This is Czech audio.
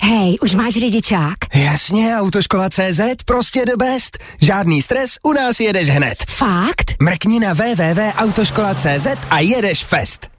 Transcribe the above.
Hej, už máš řidičák? Jasně, Autoškola.cz, prostě the best. Žádný stres, u nás jedeš hned. Fakt? Mrkni na www.autoškola.cz a jedeš fest.